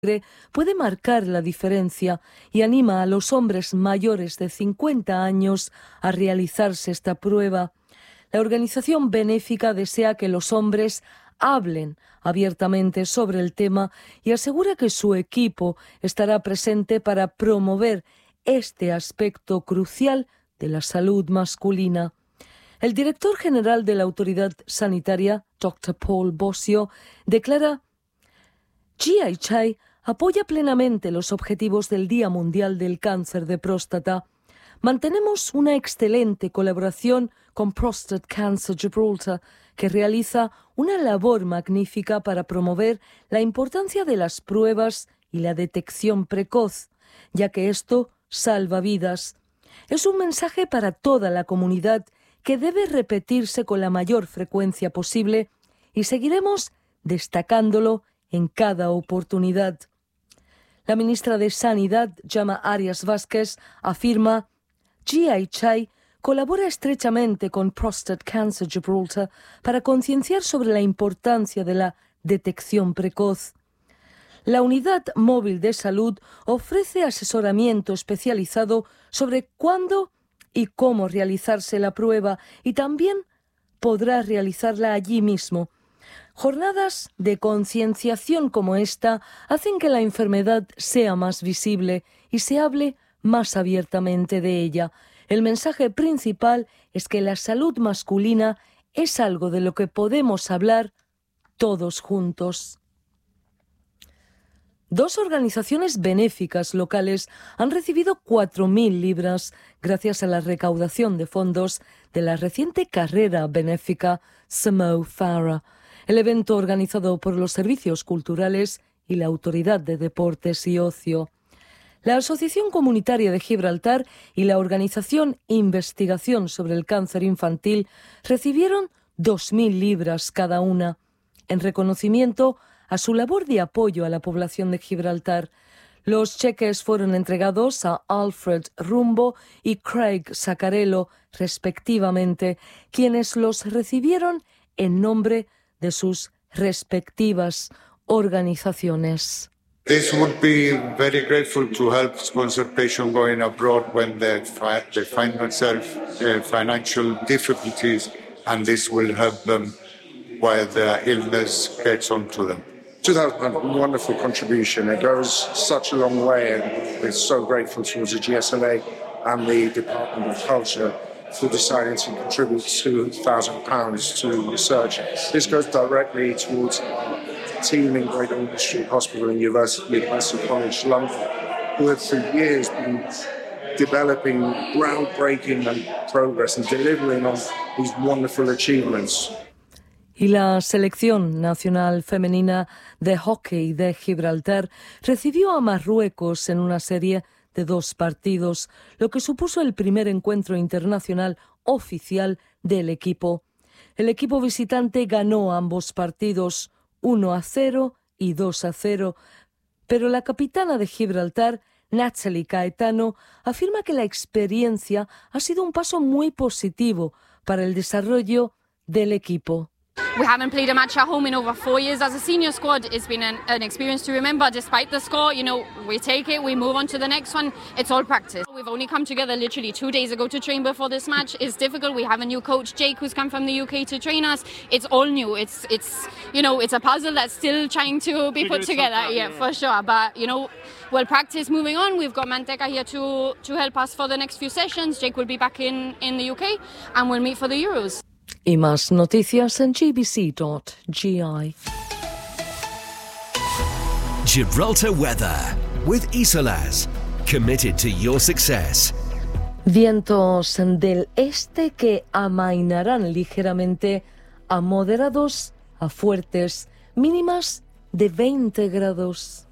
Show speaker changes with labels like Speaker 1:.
Speaker 1: puede marcar la diferencia y anima a los hombres mayores de 50 años a realizarse esta prueba. La organización benéfica desea que los hombres hablen abiertamente sobre el tema y asegura que su equipo estará presente para promover este aspecto crucial de la salud masculina. El director general de la Autoridad Sanitaria, Dr. Paul Bosio, declara: GHI apoya plenamente los objetivos del Día Mundial del Cáncer de Próstata. Mantenemos una excelente colaboración con Prostate Cancer Gibraltar, que realiza una labor magnífica para promover la importancia de las pruebas y la detección precoz, ya que esto salva vidas. Es un mensaje para toda la comunidad que debe repetirse con la mayor frecuencia posible y seguiremos destacándolo en cada oportunidad. La ministra de Sanidad, Gemma Arias Vázquez, afirma: GHI colabora estrechamente con Prostate Cancer Gibraltar para concienciar sobre la importancia de la detección precoz. La Unidad Móvil de Salud ofrece asesoramiento especializado sobre cuándo y cómo realizarse la prueba y también podrá realizarla allí mismo. Jornadas de concienciación como esta hacen que la enfermedad sea más visible y se hable más abiertamente de ella. El mensaje principal es que la salud masculina es algo de lo que podemos hablar todos juntos. 2 organizaciones benéficas locales han recibido 4.000 libras gracias a la recaudación de fondos de la reciente carrera benéfica Samo Farah, el evento organizado por los Servicios Culturales y la Autoridad de Deportes y Ocio. La Asociación Comunitaria de Gibraltar y la Organización Investigación sobre el Cáncer Infantil recibieron 2.000 libras cada una, en reconocimiento a su labor de apoyo a la población de Gibraltar. Los cheques fueron entregados a Alfred Rumbo y Craig Saccarello, respectivamente, quienes los recibieron en nombre de sus respectivas organizaciones.
Speaker 2: This would be very grateful to help sponsor patients going abroad when they find themselves in financial difficulties, and this will help them while their illness gets onto them.
Speaker 3: To that wonderful contribution. It goes such a long way, and we're so grateful towards the GSLA and the Department of Culture for deciding to contribute £2,000 to research. This goes directly towards our team in Great Ormond Street Hospital and University College London, who have for years been developing groundbreaking and progress and delivering on these wonderful achievements.
Speaker 1: Y la Selección Nacional Femenina de Hockey de Gibraltar recibió a Marruecos en una serie de 2 partidos, lo que supuso el primer encuentro internacional oficial del equipo. El equipo visitante ganó ambos partidos 1-0 y 2-0, pero la capitana de Gibraltar, Natalie Caetano, afirma que la experiencia ha sido un paso muy positivo para el desarrollo del equipo.
Speaker 4: We haven't played a match at home in over 4 years as a senior squad. It's been an experience to remember. Despite the score, we take it, we move on to the next one. It's all practice. We've only come together literally 2 days ago to train before this match. It's difficult. We have a new coach, Jake, who's come from the UK to train us. It's all new. It's a puzzle that's still trying to be put together. Yeah, for sure. But, we'll practice moving on. We've got Manteca here to help us for the next few sessions. Jake will be back in the UK and we'll meet for the Euros.
Speaker 1: Y más noticias en gbc.gi.
Speaker 5: Gibraltar weather with Isolas, committed to your success.
Speaker 1: Vientos del este que amainarán ligeramente a moderados a fuertes, mínimas de 20 grados.